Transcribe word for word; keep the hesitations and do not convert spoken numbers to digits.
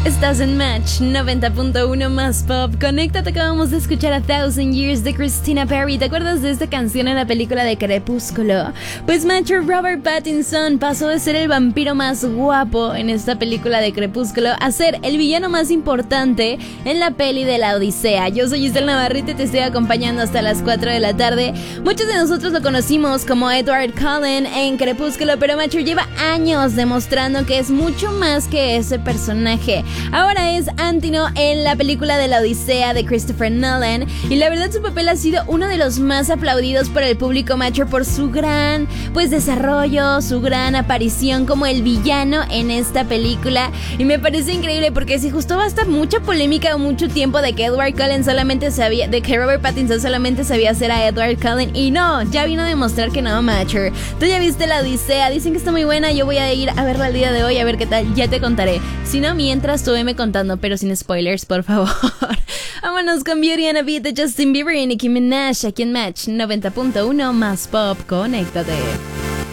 Estás en Match noventa punto uno más pop. Conéctate, acabamos de escuchar A Thousand Years de Christina Perri. ¿Te acuerdas de esta canción en la película de Crepúsculo? Pues Macho Robert Pattinson pasó de ser el vampiro más guapo en esta película de Crepúsculo a ser el villano más importante en la peli de la Odisea. Yo soy Giselle Navarrete y te estoy acompañando hasta las cuatro de la tarde. Muchos de nosotros lo conocimos como Edward Cullen en Crepúsculo, pero Macho lleva años demostrando que es mucho más que ese personaje. Ahora es Antino en la película de la Odisea de Christopher Nolan, y la verdad su papel ha sido uno de los más aplaudidos por el público, Macho, por su gran pues desarrollo, su gran aparición como el villano en esta película. Y me parece increíble porque si justo basta mucha polémica o mucho tiempo de que Edward Cullen solamente sabía, de que Robert Pattinson solamente sabía hacer a Edward Cullen, y no, ya vino a demostrar que no, Macho. Tú ya viste la Odisea, dicen que está muy buena, yo voy a ir a verla el día de hoy a ver qué tal, ya te contaré. Si no, mientras tú veme contando, pero sin spoilers, por favor. Vámonos con Beauty and a Beat de Justin Bieber y Nicki Minaj aquí en Match noventa punto uno más pop. Conéctate.